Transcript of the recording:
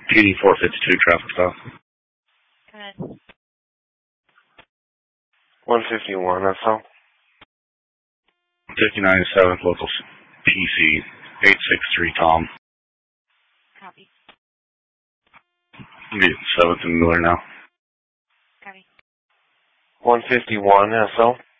PD 452 traffic stop. Go ahead. 151, that's all. 59-7 local PC 863 Tom. Copy. I'm getting 7th and Miller now. Copy. 151, SO.